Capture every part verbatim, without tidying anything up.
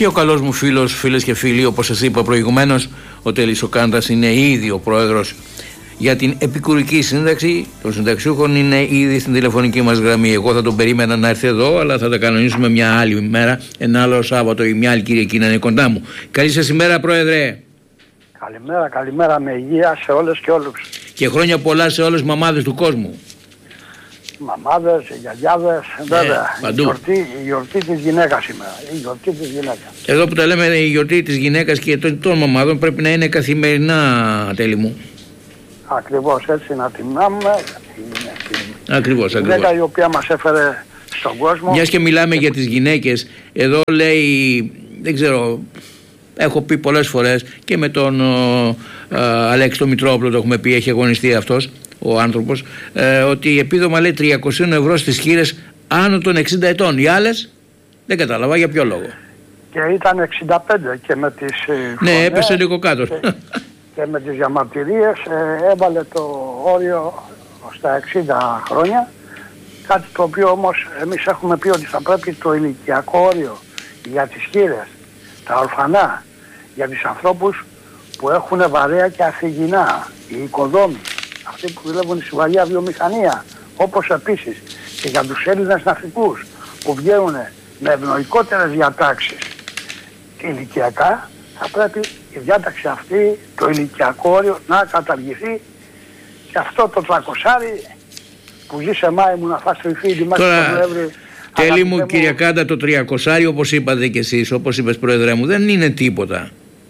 Και ο καλός μου φίλος, φίλες και φίλοι, όπως σας είπα προηγουμένως, ο Τέλης ο Κάντας είναι ήδη ο πρόεδρος για την επικουρική σύνταξη των συνταξιούχων, είναι ήδη στην τηλεφωνική μας γραμμή. Εγώ θα τον περίμενα να έρθει εδώ, αλλά θα τα κανονίσουμε μια άλλη μέρα, ένα άλλο Σάββατο ή μια άλλη Κυριακή να είναι κοντά μου. Καλή σας ημέρα, Πρόεδρε. Καλημέρα, καλημέρα, με υγεία σε όλες και όλους. Και χρόνια πολλά σε όλες τις μαμάδες του κόσμου. Μαμάδες, γιαγιάδες, βέβαια. Παντού. Η γιορτή, η γιορτή της γυναίκας σήμερα. Η γιορτή της γυναίκας. Εδώ που τα λέμε η γιορτή της γυναίκας και των μαμάδων πρέπει να είναι καθημερινά, Τέλη μου. Ακριβώς έτσι, να τιμάμε. Ακριβώς, η γυναίκα η οποία μας έφερε στον κόσμο. Μιας και μιλάμε για τις γυναίκες, εδώ λέει, δεν ξέρω, έχω πει πολλές φορές και με τον ο, α, Αλέξη τον Μητρόπουλο το έχουμε πει, έχει αγωνιστεί αυτός ο άνθρωπος, ε, ότι η επίδομα λέει τριακόσια ευρώ στις χείρες άνω των εξήντα ετών. Οι άλλες δεν κατάλαβα για ποιο λόγο. Και ήταν εξήντα πέντε και με τις φωνές, ναι, έπεσε λίγο κάτω. Και, και με τις διαμαρτυρίες ε, έβαλε το όριο στα εξήντα χρόνια. Κάτι το οποίο όμως εμείς έχουμε πει ότι θα πρέπει το ηλικιακό όριο για τις χείρες, τα ορφανά, για τους ανθρώπους που έχουν βαρέα και αφηγηνά, οι οικοδόμοι, αυτοί που δουλεύουν στη βαριά βιομηχανία, όπως επίσης και για τους Έλληνες ναυτικούς που βγαίνουν με ευνοϊκότερες διατάξεις ηλικιακά, θα πρέπει η διάταξη αυτή, το ηλικιακό όριο, να καταργηθεί και αυτό το τρακοσάρι που ζει σε Μάη μου να φας τριφύλι μέχρι τον Νοέμβρη. Τέλη μου, κύριε Κάντα, το τριακόσια, όπως είπατε και εσείς, όπως είπες Πρόεδρε μου, δεν είναι τίποτα.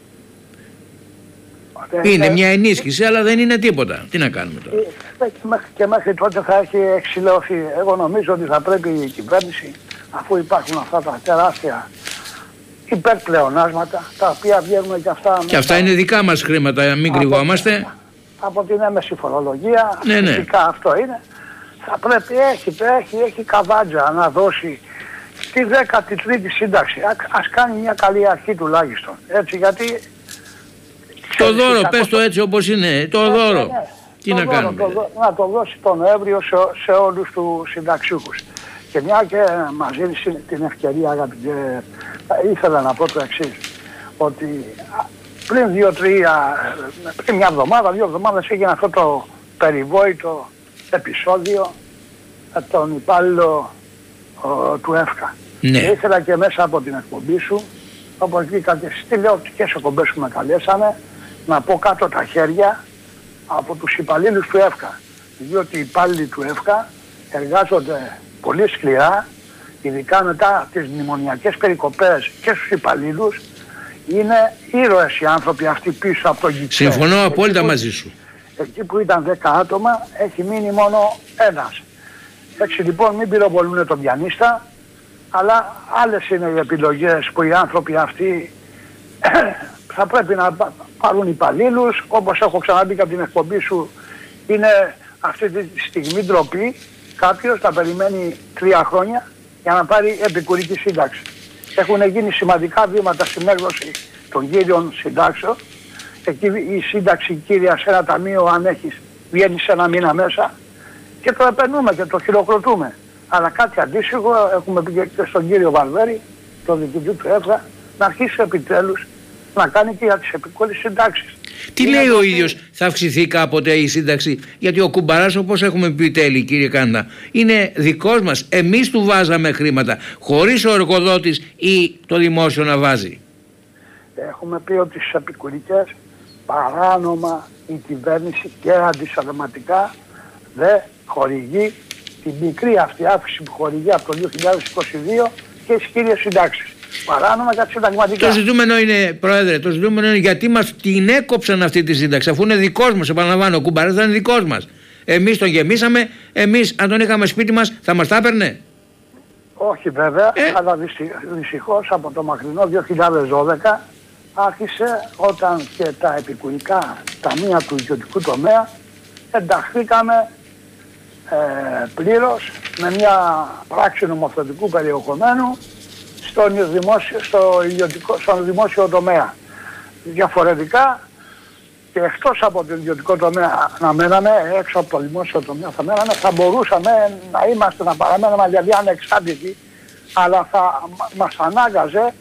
Δεν είναι μια ενίσχυση, αλλά δεν είναι τίποτα. Τι να κάνουμε τώρα. Και μέχρι τότε θα έχει εξηλαιωθεί. Εγώ νομίζω ότι θα πρέπει η κυβέρνηση, αφού υπάρχουν αυτά τα τεράστια υπερπλεονάσματα, τα οποία βγαίνουν και αυτά... Και αυτά είναι δικά μας χρήματα, μην κρυβόμαστε. Από την έμεση φορολογία, ναι, ναι. φυσικά αυτό είναι. Θα πρέπει, έχει, έχει, έχει καβάντζα να δώσει στη δέκατη τρίτη σύνταξη. Α, ας κάνει μια καλή αρχή τουλάχιστον. Έτσι, γιατί... Το δώρο, πες το έτσι όπως είναι, το ναι, δώρο. Ναι, ναι. Τι το να δώρο, κάνουμε. Το, να το δώσει τον Νοέμβριο σε, σε όλους τους συνταξιούχους. Και μια και μας δίνει την ευκαιρία, αγαπητέ, ήθελα να πω το εξής, ότι πριν δύο-τρία, πριν μια εβδομάδα, δύο εβδομάδες έγινε αυτό το περιβόητο επεισόδιο με τον υπάλληλο ο, του ΕΦΚΑ. Ναι. Και ήθελα και μέσα από την εκπομπή σου, όπως βγήκα και στις τηλεοπτικές εκπομπές που με καλέσανε, να πω κάτω τα χέρια από τους υπαλλήλους του ΕΦΚΑ. Διότι οι υπάλληλοι του ΕΦΚΑ εργάζονται πολύ σκληρά, ειδικά μετά τις μνημονιακές περικοπές και στους υπαλλήλους. Είναι ήρωες οι άνθρωποι αυτοί πίσω από τον γυτσέ. Συμφωνώ απόλυτα μαζί σου. Εκεί που ήταν δέκα άτομα έχει μείνει μόνο ένας. Έτσι λοιπόν μην πυροβολούν τον πιανίστα, αλλά άλλες είναι οι επιλογές που οι άνθρωποι αυτοί θα πρέπει να πάρουν υπαλλήλους. Όπως έχω ξαναπεί και από την εκπομπή σου, είναι αυτή τη στιγμή ντροπή κάποιος να περιμένει τρία χρόνια για να πάρει επικουρική σύνταξη. Έχουν γίνει σημαντικά βήματα στην έκδοση των κύριων συντάξεων. Εκεί η σύνταξη κύρια σε ένα ταμείο, αν έχεις, βγαίνει σε ένα μήνα μέσα και το επενούμε και το χειροκροτούμε. Αλλά κάτι αντίστοιχο έχουμε πει και στον κύριο Βαλβέρη, τον διοικητή του ΕΦΚΑ, να αρχίσει επιτέλους να κάνει και για τις επικουρικές συντάξεις. Τι λέει ο ίδιος, θα αυξηθεί κάποτε η σύνταξη? Γιατί ο κουμπαράς, όπως έχουμε πει, Τέλη, κύριε Κάντα, είναι δικός μας. Εμείς του βάζαμε χρήματα, χωρίς ο εργοδότης ή το δημόσιο να βάζει. Έχουμε πει ότι στις επικουρικές παράνομα η κυβέρνηση και αντισυνταγματικά δεν χορηγεί την μικρή αυτή αύξηση που χορηγεί από το δύο χιλιάδες είκοσι δύο και τις κύριες συντάξεις. Παράνομα και συνταγματικά. Το ζητούμενο είναι, Πρόεδρε, το ζητούμενο είναι γιατί μας την έκοψαν αυτή τη σύνταξη, αφού είναι δικός μας. Επαναλαμβάνω, ο κουμπαράς θα είναι δικός μας. Εμείς τον γεμίσαμε, εμείς αν τον είχαμε σπίτι μας θα μας τα έπαιρνε. Όχι βέβαια, ε? αλλά δυστυχώς από το μακρινό δύο χιλιάδες δώδεκα άρχισε όταν και τα επικουρικά ταμεία του ιδιωτικού τομέα ενταχθήκαμε ε, πλήρως με μια πράξη νομοθετικού περιεχομένου στον δημόσιο, στο ιδιωτικό, στον δημόσιο τομέα. Διαφορετικά και εκτός από τον ιδιωτικό τομέα να μέναμε, έξω από το δημόσιο τομέα θα μέναμε, θα μπορούσαμε να είμαστε, να παραμέναμε δηλαδή ανεξάρτητοι, αλλά θα μας ανάγκαζε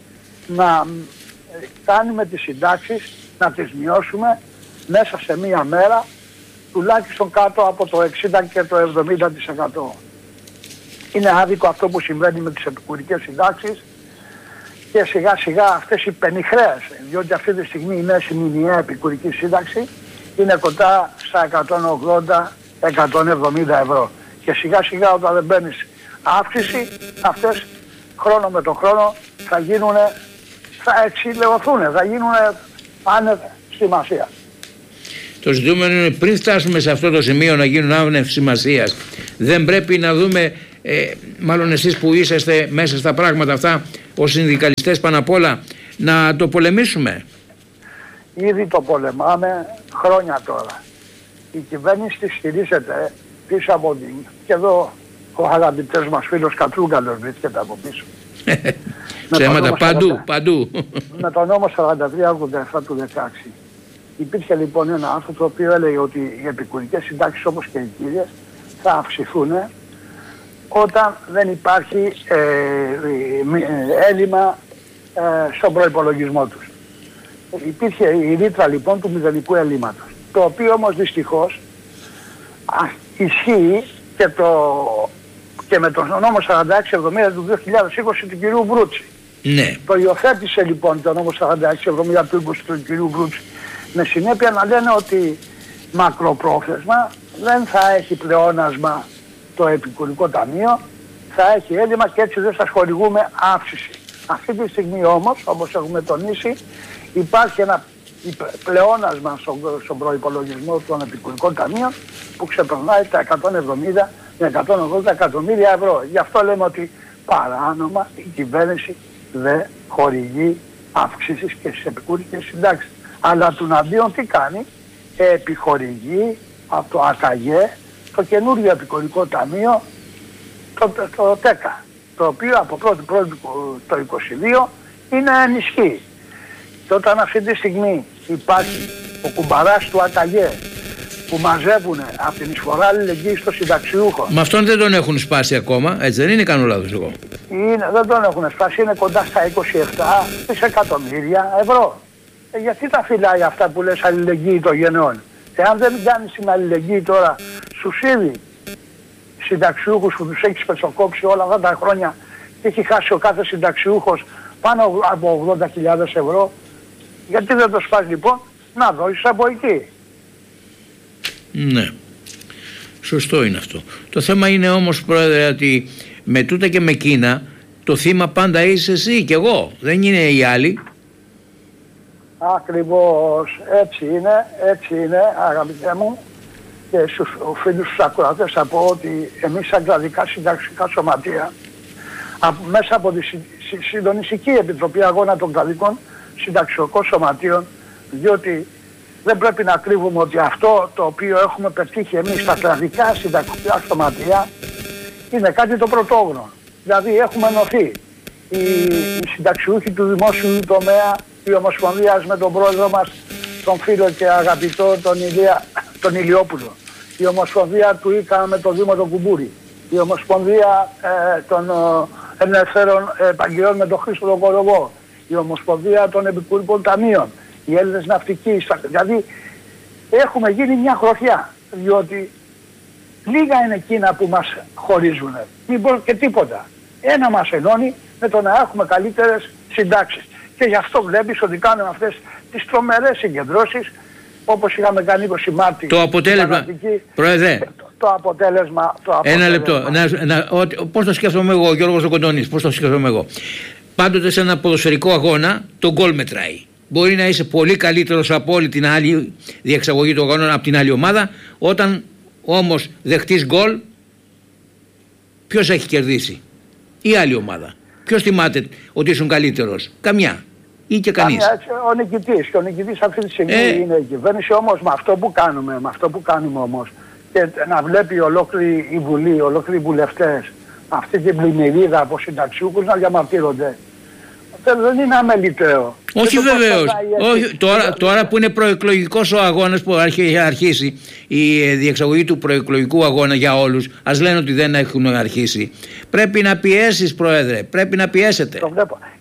να κάνουμε τις συντάξεις, να τις μειώσουμε μέσα σε μία μέρα τουλάχιστον κάτω από το εξήντα και το εβδομήντα τοις εκατό. Είναι άδικο αυτό που συμβαίνει με τις επικουρικές συντάξεις και σιγά σιγά αυτές οι πενιχρές, διότι αυτή τη στιγμή η μέση μηνιαία επικουρική σύνταξη είναι κοντά στα εκατόν ογδόντα με εκατόν εβδομήντα ευρώ. Και σιγά σιγά όταν δεν μπαίνεις αύξηση, αυτές χρόνο με το χρόνο θα γίνουν, θα εξηλαιωθούν, θα γίνουν άνευ σημασία. Το ζητούμενο είναι πριν φτάσουμε σε αυτό το σημείο να γίνουν άνευ σημασίας. Δεν πρέπει να δούμε, ε, μάλλον εσείς που είσαστε μέσα στα πράγματα αυτά, ως συνδικαλιστές πάνω απ' όλα, να το πολεμήσουμε. Ήδη το πολεμάμε χρόνια τώρα. Η κυβέρνηση τη στηρίζεται πίσω από την... Και εδώ ο αγαπητές μας φίλος Κατρούγκαλος βρίσκεται από πίσω. Ψέματα παντού, παντού. Με τον νόμο σαράντα τρία ογδόντα επτά του δεκαέξι. Υπήρχε λοιπόν ένα άρθρο το οποίο έλεγε ότι οι επικουρικές συντάξεις όπως και οι κύριες θα αυξηθούν όταν δεν υπάρχει ε, ε, έλλειμμα ε, στον προϋπολογισμό τους. Υπήρχε η ρήτρα λοιπόν του μηδενικού ελλείμματος, το οποίο όμως δυστυχώς α, ισχύει και, το, και με τον νόμο σαράντα έξι εβδομήντα του δύο χιλιάδες είκοσι του κυρίου Βρούτση. Ναι. Το υιοθέτησε λοιπόν το νόμο σαράντα έξι εβδομήντα του είκοσι του κυρίου Βρούτση, με συνέπεια να λένε ότι μακροπρόθεσμα δεν θα έχει πλεόνασμα το επικουρικό ταμείο, θα έχει έλλειμμα και έτσι δεν σας χορηγούμε αύξηση. Αυτή τη στιγμή όμως, όπως έχουμε τονίσει, υπάρχει ένα πλεόνασμα στον, στον προϋπολογισμό των επικουρικών ταμείων που ξεπερνάει τα εκατόν εβδομήντα με εκατόν ογδόντα εκατομμύρια ευρώ. Γι' αυτό λέμε ότι παράνομα η κυβέρνηση δεν χορηγεί αυξήσεις και στις επικουρικές συντάξεις. Αλλά του αντίον τι κάνει, επιχορηγεί από το ΑΚΑΓΕ το καινούριο επικουρικό ταμείο, το, το, το ΤΕΚΑ, το οποίο από πρώτη πρώτη το είκοσι δύο είναι ενισχύει. Και όταν αυτή τη στιγμή υπάρχει ο κουμπαράς του ΑΚΑΓΕ που μαζεύουν από την εισφορά αλληλεγγύη στο συνταξιούχο. Με αυτόν δεν τον έχουν σπάσει ακόμα, έτσι δεν είναι, κάνω λάθος εγώ? Είναι, δεν τον έχουν σπάσει, είναι κοντά στα είκοσι επτά δισεκατομμύρια ευρώ. Ε, γιατί τα φυλάει αυτά που λες αλληλεγγύη των γενναιών? Εάν δεν κάνεις την αλληλεγγύη τώρα στους ήδη συνταξιούχους που τους έχεις πετσοκόψει όλα αυτά τα χρόνια και έχει χάσει ο κάθε συνταξιούχος πάνω από ογδόντα χιλιάδες ευρώ, γιατί δεν το σπάς λοιπόν? Να δώσεις από εκεί. Ναι, σωστό είναι αυτό. Το θέμα είναι όμως, πρόεδρε, ότι με τούτα και με εκείνα το θύμα πάντα είσαι εσύ και εγώ, δεν είναι οι άλλοι. Ακριβώς, έτσι είναι, έτσι είναι αγαπητέ μου, και στους φίλους τους ακροατές θα πω ότι εμείς σαν κρατικά συνταξικά σωματεία α, μέσα από τη συ, συ, Συντονιστική Επιτροπή Αγώνα των Κρατικών Συνταξιωτικών Σωματείων, διότι δεν πρέπει να κρύβουμε ότι αυτό το οποίο έχουμε πετύχει εμείς στα κρατικά συνταξιωτικά σωματεία είναι κάτι το πρωτόγνωρο. Δηλαδή έχουμε ενωθεί οι, οι συνταξιούχοι του δημόσιου τομέα, η Ομοσπονδία με τον πρόεδρο μας, τον φίλο και αγαπητό τον, Ηλία, τον Ηλιόπουλο, η Ομοσπονδία του ΙΚΑ με τον Δήμο τον Κουμπούρη, η Ομοσπονδία ε, των ε, Ελευθέρων Επαγγελών με τον Χρήστο τον Κοροβό, η Ομοσπονδία των Επικουρικών Ταμείων, οι Έλληνες Ναυτικοί. Δηλαδή έχουμε γίνει μια γροθιά, διότι λίγα είναι εκείνα που μας χωρίζουν, μήπως και τίποτα. Ένα μας ενώνει με το να έχουμε καλύτερες συντάξεις. Και γι' αυτό βλέπεις ότι κάνουμε αυτές τις τρομερές συγκεντρώσεις, όπως είχαμε κάνει είκοσι Μάρτη. Το αποτέλεσμα, Πρόεδρε, το, το, αποτέλεσμα, το αποτέλεσμα. Ένα λεπτό. Να, να, ο, πώς το σκέφτομαι εγώ, ο Γιώργος ο Κοντώνης, πώς το σκέφτομαι εγώ? Πάντοτε σε ένα ποδοσφαιρικό αγώνα το γκολ μετράει. Μπορεί να είσαι πολύ καλύτερος από όλη την άλλη διεξαγωγή του αγώνα, από την άλλη ομάδα. Όταν όμως δεχτείς γκολ, ποιος έχει κερδίσει? Η άλλη ομάδα. Ποιος θυμάται ότι ήσουν καλύτερος? Καμιά. Ή και κανείς. Καμιά, ο νικητής. Και ο νικητής αυτή τη στιγμή ε... είναι η κυβέρνηση. Όμως με αυτό που κάνουμε, με αυτό που κάνουμε όμως, και να βλέπει ολόκληρη η Βουλή, ολόκληροι οι βουλευτές, αυτή την πλημμυρίδα από συνταξιούχους να διαμαρτύρονται, δεν είναι αμεληταίο. Όχι βεβαίως. Όχι. Τώρα, τώρα που είναι προεκλογικός ο αγώνας, που έχει αρχίσει η διεξαγωγή του προεκλογικού αγώνα για όλους, ας λένε ότι δεν έχουν αρχίσει. Πρέπει να πιέσεις, Πρόεδρε, πρέπει να πιέσετε. Το βλέπω.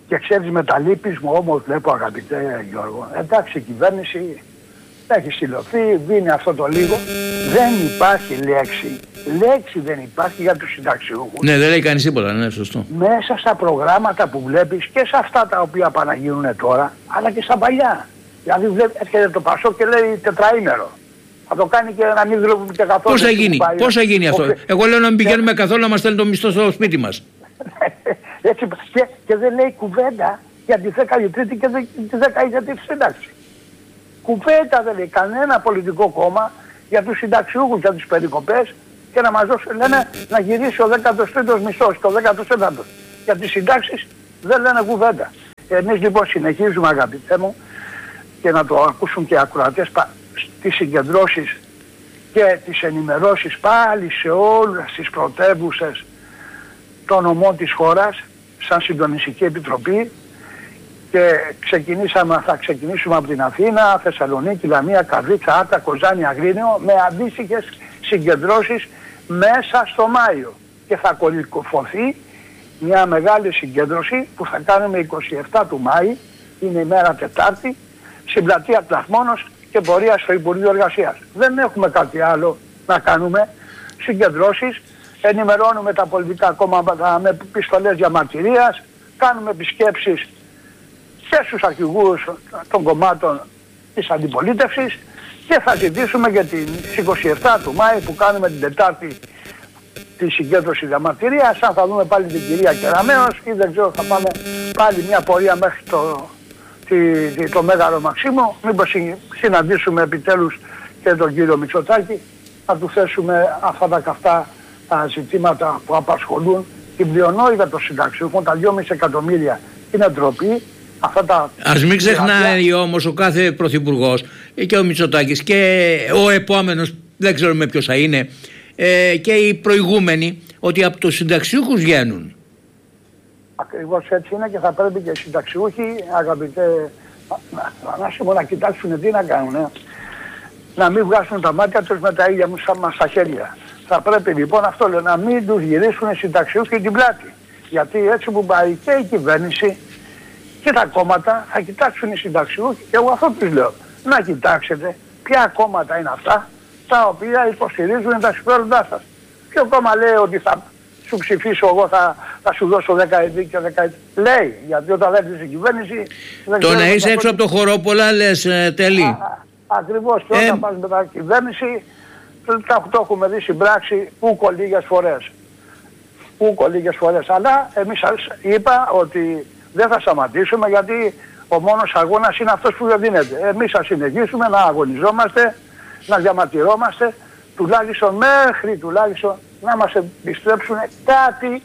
Και ξέρεις, με τα λύπης μου όμως βλέπω, αγαπητέ Γιώργο, εντάξει, η κυβέρνηση έχει συλλοθεί, δίνει αυτό το λίγο. Δεν υπάρχει λέξη. Λέξη δεν υπάρχει για τους συνταξιούχους. Ναι, δεν λέει κανείς τίποτα, ναι, σωστό. Μέσα στα προγράμματα που βλέπεις και σε αυτά τα οποία παναγίνουν τώρα, αλλά και στα παλιά. Δηλαδή έρχεται το Πασό και λέει τετραήμερο. Θα το κάνει και να μην δουλεύουμε και καθόλου. Πώς θα γίνει, πώς θα γίνει αυτό? Εγώ λέω να μην πηγαίνουμε καθόλου, να μας στέλνει το μισθό στο σπίτι μας. Έτσι, και, και δεν λέει κουβέντα για τη δέκατη τρίτη και τη δέκατη σύνταξη. Κουβέντα δεν λέει κανένα πολιτικό κόμμα για τους συνταξιούχους, για τις περικοπές και να μας δώσουν, λένε να γυρίσει ο δέκατος τρίτος μισθός και ο δέκατος τέταρτος. Για τις συντάξεις δεν λένε κουβέντα. Εμείς λοιπόν συνεχίζουμε, αγαπητέ μου, και να το ακούσουν και οι ακροατές, τις συγκεντρώσεις και τις ενημερώσεις πάλι σε όλες τις πρωτεύουσες των νομών της χώρας σαν συντονιστική επιτροπή, και ξεκινήσαμε, θα ξεκινήσουμε από την Αθήνα, Θεσσαλονίκη, Λαμία, Καρδίτσα, Άρτα, Κοζάνη, Αγρίνιο, με αντίστοιχες συγκεντρώσεις μέσα στο Μάιο. Και θα κορυφωθεί μια μεγάλη συγκέντρωση που θα κάνουμε εικοστή εβδόμη του Μάη, είναι η μέρα Τετάρτη, στην πλατεία Πλαθμόνος και πορεία στο Υπουργείο Εργασίας. Δεν έχουμε κάτι άλλο να κάνουμε. Συγκεντρώσεις, ενημερώνουμε τα πολιτικά κόμματα με επιστολές διαμαρτυρίας, κάνουμε επισκέψεις και στους αρχηγούς των κομμάτων της αντιπολίτευσης και θα ζητήσουμε για την εικοστή εβδόμη του Μάη που κάνουμε την Τετάρτη τη συγκέντρωση διαμαρτυρίας. Αν θα δούμε πάλι την κυρία Κεραμέως ή δεν ξέρω, θα πάμε πάλι μια πορεία μέχρι το, τη, το Μέγαρο Μαξίμου. Μήπως συναντήσουμε επιτέλους και τον κύριο Μητσοτάκη, να του θέσουμε αυτά τα καυτά τα ζητήματα που απασχολούν την πλειονότητα των συνταξιούχων, τα δυόμισι εκατομμύρια. Είναι ντροπή. Αυτά τα... Ας μην ξεχνάει όμως ο κάθε πρωθυπουργός και ο Μητσοτάκης και ο επόμενος, δεν ξέρουμε ποιος θα είναι, ε, και οι προηγούμενοι, ότι από τους συνταξιούχους βγαίνουν. Ακριβώς έτσι είναι και θα πρέπει και οι συνταξιούχοι, αγαπητέ Ανάσημο, να κοιτάξουν τι να κάνουν. Ε. Να μην βγάσουν τα μάτια τους με τα ίδια μας στα χέρια. Θα πρέπει λοιπόν αυτό λέω, να μην τους γυρίσουν οι συνταξιούχοι την πλάτη. Γιατί έτσι που πάει και η κυβέρνηση και τα κόμματα θα κοιτάξουν οι συνταξιούχοι, και εγώ αυτό τους λέω. Να κοιτάξετε ποια κόμματα είναι αυτά τα οποία υποστηρίζουν τα συμφέροντά σας. Ποιο κόμμα λέει ότι θα σου ψηφίσω εγώ, θα, θα σου δώσω δεκαετή και δεκαετή. Λέει, γιατί όταν δεν έρθει η κυβέρνηση... Το να είσαι έξω από το χορόπολα λες ε, τέλει. Ακριβώς, και όταν ε... πας με τα κυβέρνηση το, το έχουμε δει στην πράξη ούκο λίγες φορές. Ούκο λίγες φορές. Αλλά εμείς σας είπα ότι δεν θα σταματήσουμε, γιατί ο μόνος αγώνας είναι αυτός που δεν δίνεται. Εμείς θα συνεχίσουμε να αγωνιζόμαστε, να διαμαρτυρόμαστε, τουλάχιστον μέχρι τουλάχιστον να μας επιστρέψουν κάτι,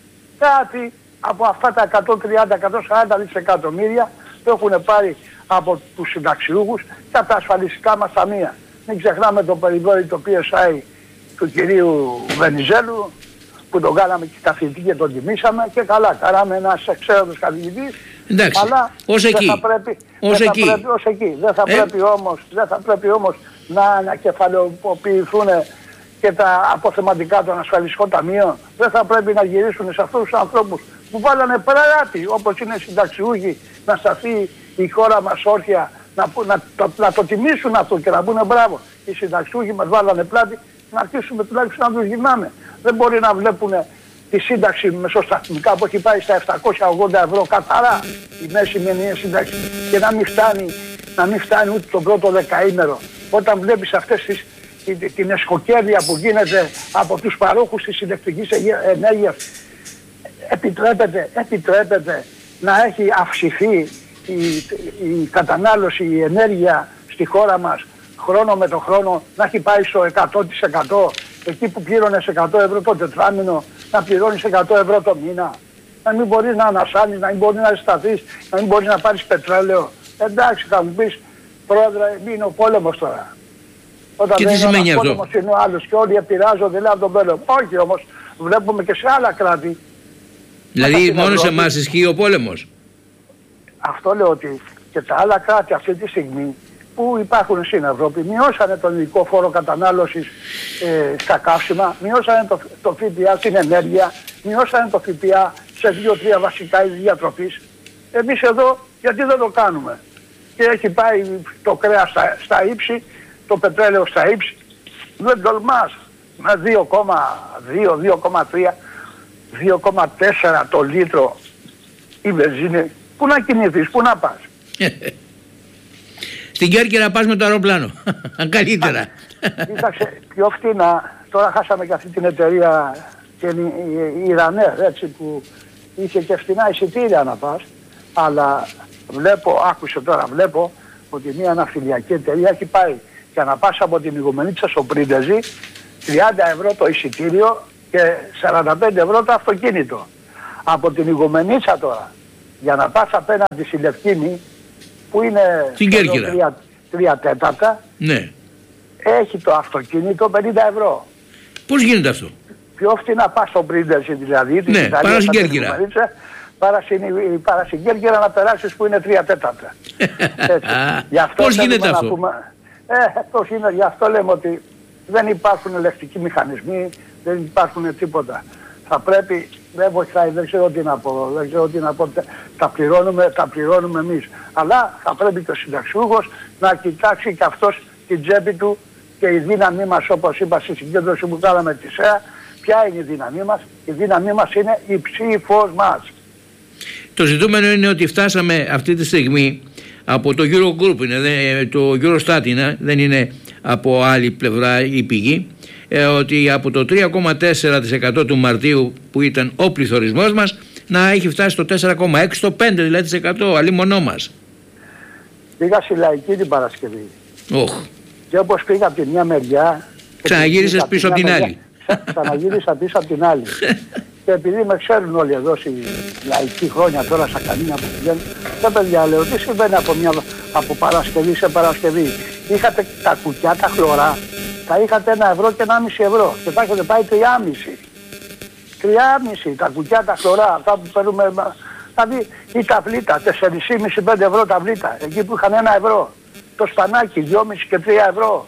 κάτι από αυτά τα εκατόν τριάντα με εκατόν σαράντα δισεκατομμύρια που έχουν πάρει από τους συνταξιούχους και από τα ασφαλιστικά μας ταμεία. Μην ξεχνάμε το περιβόητο πι ες άι του κυρίου Βενιζέλου, που τον κάναμε και καθηγητή και τον τιμήσαμε, και καλά, κάναμε ένας εξαίρετος καθηγητής. Εντάξει, αλλά ως εκεί. Δεν θα πρέπει, ως δεν εκεί. Θα πρέπει, ως εκεί. Δεν θα, ε? πρέπει όμως, δεν θα πρέπει όμως να ανακεφαλαιοποιηθούν και τα αποθεματικά των ασφαλιστικών ταμείων. Δεν θα πρέπει να γυρίσουν σε αυτούς τους ανθρώπους που βάλανε πράτη, όπως είναι οι συνταξιούχοι, να σταθεί η χώρα μας όρθια, να, να, να, να το τιμήσουν αυτό και να πούνε μπράβο. Οι συνταξιούχοι μας βάλανε πλάτη, να αρχίσουμε τουλάχιστον να τους γυρνάμε. Δεν μπορεί να βλέπουν τη σύνταξη μεσοσταθμικά που έχει πάει στα επτακόσια ογδόντα ευρώ καθαρά η μέση μηνιαία σύνταξη, και να μην φτάνει, να μην φτάνει ούτε το πρώτο δεκαήμερο. Όταν βλέπεις αυτές τις, την, την εσκοκέρδεια που γίνεται από τους παρόχους της ηλεκτρικής ενέργειας, επιτρέπεται, επιτρέπεται να έχει αυξηθεί η, η κατανάλωση, η ενέργεια στη χώρα μας χρόνο με το χρόνο, να έχει πάει στο εκατό τοις εκατό, εκεί που πλήρωνες εκατό ευρώ το τετράμινο, να πληρώνεις εκατό ευρώ το μήνα. Να μην μπορείς να ανασάνεις, να μην μπορείς να σταθείς, να μην μπορείς να πάρεις πετρέλαιο. Εντάξει, θα μου πεις, πρόεδρε, είναι ο πόλεμος τώρα. Όταν και δεν τι είναι σημαίνει ο αυτό? πόλεμος είναι ο άλλος και όλοι επηρεάζονται λέει από τον πόλεμο. Όχι όμως, βλέπουμε και σε άλλα κράτη. Δηλαδή μόνο σε εμάς ισχύει ο πόλεμος? Αυτό λέω, ότι και τα άλλα κράτη αυτή τη στιγμή που υπάρχουν στην Ευρώπη μειώσανε τον ειδικό φόρο κατανάλωσης ε, στα καύσιμα, μειώσανε το, το ΦΠΑ στην ενέργεια, μειώσανε το ΦΠΑ σε δύο τρία βασικά είδη διατροφής. Εμείς εδώ γιατί δεν το κάνουμε? Και έχει πάει το κρέας στα, στα ύψη, το πετρέλαιο στα ύψη. Δεν τολμάς με δύο κόμμα δύο, δύο κόμμα τρία, δύο κόμμα τέσσερα το λίτρο η βενζίνη. Πού να κινηθείς, πού να πας? Στην Κέρκυρα πας με το αεροπλάνο. Καλύτερα. Κοίταξε, πιο φτηνά. Τώρα χάσαμε και αυτή την εταιρεία και η Ιρανέρ, έτσι, που είχε και φτηνά εισιτήρια να πας. Αλλά βλέπω, άκουσε τώρα, βλέπω ότι μια ναυτιλιακή εταιρεία έχει πάει για να πας από την Ηγουμενίτσα στο Πρίντεζι τριάντα ευρώ το εισιτήριο και σαράντα πέντε ευρώ το αυτοκίνητο. Από την Ηγουμενίτσα τώρα για να πας απέναντι στη Λευκίνη που είναι τρία, τρία τέταρτα, ναι, έχει το αυτοκίνητο πενήντα ευρώ. Πώς γίνεται αυτό? Πιο φτηνά πας στο Πρίντεζι δηλαδή, ναι, παρά στην Κέρκυρα. Παρά στην Κέρκυρα να περάσεις που είναι τρία τέταρτα. Πώς γίνεται αυτό? Πούμε, ε, πώς είναι, γι' αυτό λέμε ότι δεν υπάρχουν ελεκτικοί μηχανισμοί, δεν υπάρχουν τίποτα. Θα πρέπει, δεν βοηθάει, δεν ξέρω τι να πω, δεν ξέρω τι να πω, τα πληρώνουμε, τα πληρώνουμε εμείς. Αλλά θα πρέπει και ο συνταξιούχος να κοιτάξει και αυτός την τσέπη του και η δύναμή μας, όπως είπα στη συγκέντρωση που κάναμε τη ΣΕΑ. Ποια είναι η δύναμή μας? Η δύναμή μας είναι η ψήφος μας. Το ζητούμενο είναι ότι φτάσαμε αυτή τη στιγμή από το Eurogroup, είναι, το Eurostat είναι, δεν είναι από άλλη πλευρά η πηγή, ε, ότι από το τρία κόμμα τέσσερα τοις εκατό του Μαρτίου που ήταν ο πληθωρισμός μας να έχει φτάσει στο τέσσερα κόμμα έξι, στο πέντε δηλαδή τοις εκατό, αλίμονό μας. Πήγα στη Λαϊκή την Παρασκευή. Oh. Και όπως πήγα από τη μια μεριά... Ξαναγύρισες πίσω από την μεριά, άλλη. Ξαναγύρισα πίσω από την άλλη. Και επειδή με ξέρουν όλοι εδώ στη Λαϊκή χρόνια τώρα στα καμίνια που πηγαίνουν, δεν παιδιά λέω, τι συμβαίνει από, μια, από Παρασκευή σε Παρασκευή? Είχατε τα κουκιά, τα χλωρά, τα είχατε ένα ευρώ και ενάμιση ευρώ και τα έχετε πάει τριάμιση. Τριάμιση τα κουκιά, τα χλωρά, αυτά που παίρνουμε, δηλαδή ή τα βλήτα, τέσσερα κόμμα πέντε με πέντε ευρώ τα βλήτα, εκεί που είχαν ένα ευρώ. Το σπανάκι, δυόμισι και τρία ευρώ.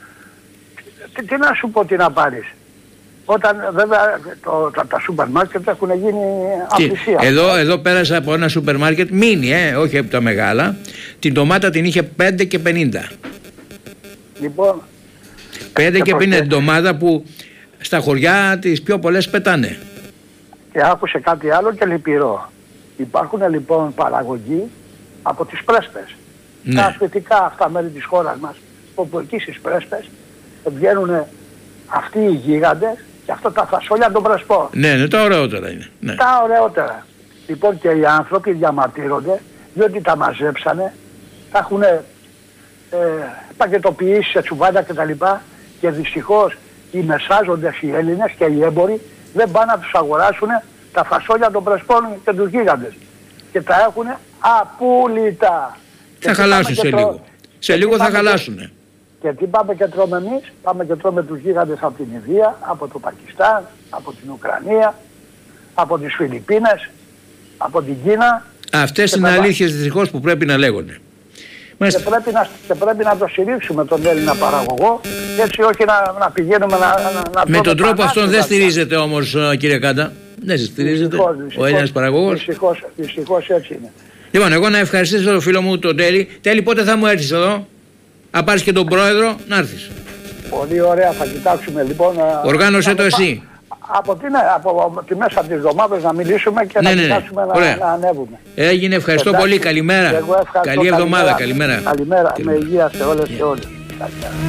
Τι, τι να σου πω, τι να πάρεις? Όταν βέβαια το, τα, τα σούπερ μάρκετ έχουν γίνει απτυσία. Εδώ, εδώ πέρασα από ένα σούπερ μάρκετ, μίνι, ε, όχι από τα μεγάλα. Την ντομάτα την είχε πέντε και πενήντα. Λοιπόν. πέντε και πενήντα την ντομάτα που στα χωριά τις πιο πολλές πετάνε. Και άκουσε κάτι άλλο και λυπηρό. Υπάρχουν λοιπόν παραγωγοί από τις πρέσπες. Ναι. Τα ασπιτικά αυτά μέρη της χώρας μας, όπου εκεί στις πρέσπες βγαίνουν αυτοί οι γίγαντες και αυτά τα φασόλια των πρεσπών. Ναι, ναι, τα ωραιότερα είναι. Ναι. Τα ωραιότερα. Λοιπόν και οι άνθρωποι διαμαρτύρονται διότι τα μαζέψανε, τα έχουν ε, πακετοποιήσει σε τσουβάλια κτλ. Και δυστυχώς οι μεσάζοντες οι Έλληνες και οι έμποροι δεν πάνε να τους αγοράσουν τα φασόλια των πρεσπών και τους γίγαντες. Και τα έχουν απόλυτα. Θα χαλάσουν σε λίγο. Τρο... Σε λίγο θα χαλάσουν. Και... και τι πάμε και τρώμε εμείς? Πάμε και τρώμε τους γίγαντες από την Ινδία, από το Πακιστάν, από την Ουκρανία, από τις Φιλιππίνες, από την Κίνα. Αυτές είναι αλήθειες δυστυχώς που πρέπει να λέγονται. Και πρέπει, να, και πρέπει να το στηρίξουμε τον Έλληνα παραγωγό, έτσι όχι να, να πηγαίνουμε να, να, να με τον τρόπο αυτόν δεν στηρίζεται όμως, κύριε Κάντα. Δεν στηρίζεται δυστυχώς, δυστυχώς, ο Έλληνας παραγωγός. Δυστυχώς, δυστυχώς έτσι είναι. Λοιπόν, εγώ να ευχαριστήσω τον φίλο μου τον Τέλη. Τέλη, πότε θα μου έρθεις εδώ? Να πάρεις και τον πρόεδρο να έρθεις. Πολύ ωραία, θα κοιτάξουμε λοιπόν. Οργάνωσέ το εσύ. Από τη, ναι, από τη μέσα της εβδομάδας να μιλήσουμε και ναι, να ναι, κοιτάξουμε ναι. Να, να ανέβουμε. Έγινε, ευχαριστώ Εντάξει, πολύ, καλημέρα. Καλή εβδομάδα, καλημέρα. Καλημέρα, καλημέρα. Με υγεία σε όλες και όλους.